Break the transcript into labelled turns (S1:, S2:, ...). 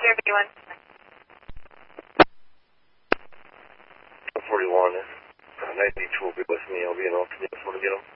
S1: Here, B1.
S2: 41, 92 will be with me. I'll be in all. Can you just want to get him?